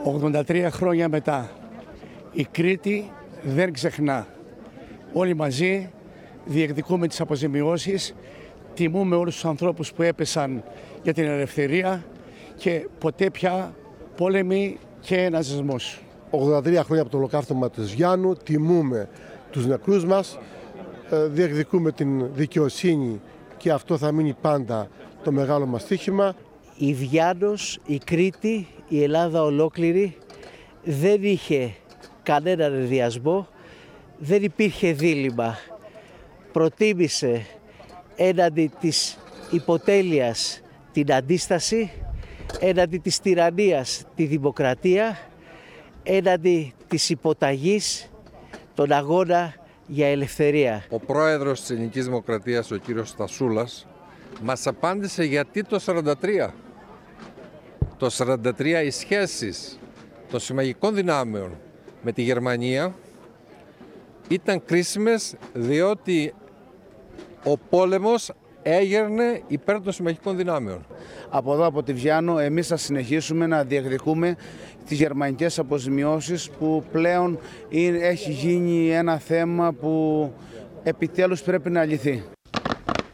83 χρόνια μετά, η Κρήτη δεν ξεχνά. Όλοι μαζί διεκδικούμε τις αποζημιώσεις, τιμούμε όλους τους ανθρώπους που έπεσαν για την ελευθερία και ποτέ πια πόλεμοι και ναζισμός. 83 χρόνια από το ολοκαύτωμα της Γιάννου, τιμούμε τους νεκρούς μας, διεκδικούμε την δικαιοσύνη και αυτό θα μείνει πάντα το μεγάλο μας στοίχημα. Η Βιάννος, η Κρήτη, η Ελλάδα ολόκληρη δεν είχε κανέναν ενδιασμό, δεν υπήρχε δίλημμα. Προτίμησε έναντι της υποτέλειας την αντίσταση, έναντι της τυραννίας τη δημοκρατία, έναντι της υποταγής τον αγώνα για ελευθερία. Ο πρόεδρος της Ελληνικής Δημοκρατίας, ο κύριος Στασούλας, μας απάντησε γιατί το 1943. Το 1943 οι σχέσεις των συμμαχικών δυνάμεων με τη Γερμανία ήταν κρίσιμες διότι ο πόλεμος έγερνε υπέρ των συμμαχικών δυνάμεων. Από εδώ, από τη Βιάννο, εμείς θα συνεχίσουμε να διεκδικούμε τις γερμανικές αποζημιώσεις που πλέον έχει γίνει ένα θέμα που επιτέλους πρέπει να λυθεί.